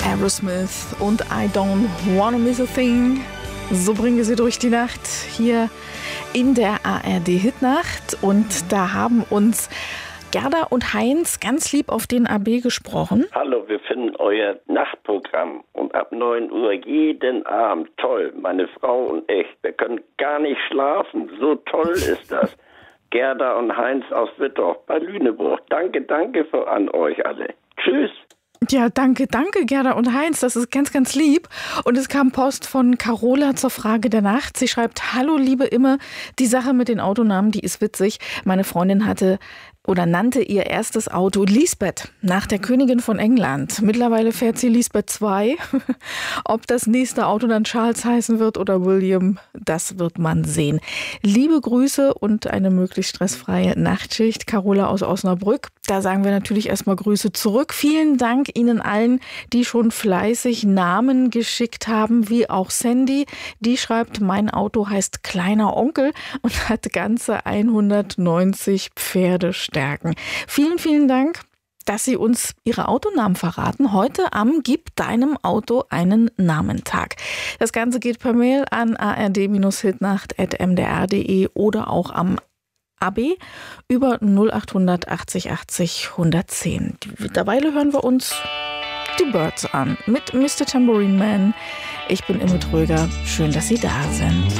Aerosmith und I Don't Wanna Miss a Thing. So bringen wir sie durch die Nacht hier in der ARD-Hitnacht. Und da haben uns Gerda und Heinz ganz lieb auf den AB gesprochen. Hallo, wir finden euer Nachtprogramm und ab 9 Uhr jeden Abend toll. Meine Frau und ich, wir können gar nicht schlafen. So toll ist das. Gerda und Heinz aus Wittorf bei Lüneburg. Danke an euch alle. Tschüss. Ja, danke, Gerda und Heinz, das ist ganz, ganz lieb. Und es kam Post von Carola zur Frage der Nacht. Sie schreibt: Hallo, liebe Imme, die Sache mit den Autonamen, die ist witzig. Meine Freundin nannte ihr erstes Auto Lisbeth, nach der Königin von England. Mittlerweile fährt sie Lisbeth 2. Ob das nächste Auto dann Charles heißen wird oder William, das wird man sehen. Liebe Grüße und eine möglichst stressfreie Nachtschicht. Carola aus Osnabrück. Da sagen wir natürlich erstmal Grüße zurück. Vielen Dank Ihnen allen, die schon fleißig Namen geschickt haben, wie auch Sandy. Die schreibt: Mein Auto heißt Kleiner Onkel und hat ganze 190 Pferdestärken. Vielen, vielen Dank, dass Sie uns Ihre Autonamen verraten. Heute am Gib deinem Auto einen Namentag. Das Ganze geht per Mail an ard-hitnacht@mdr.de oder auch am AB über 0800 80 80 110. Mittlerweile hören wir uns die Birds an mit Mr. Tambourine Man. Ich bin Imme Tröger. Schön, dass Sie da sind.